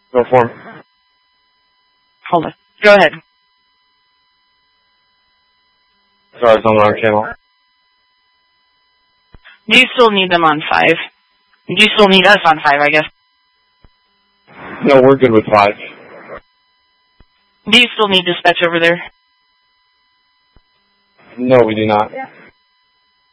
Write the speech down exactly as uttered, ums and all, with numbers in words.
Go for him. Hold on. Go ahead. Sorry, it's on the wrong channel. Do you still need them on five? Do you still need us on five, I guess? No, we're good with five. Do you still need dispatch over there? No, we do not.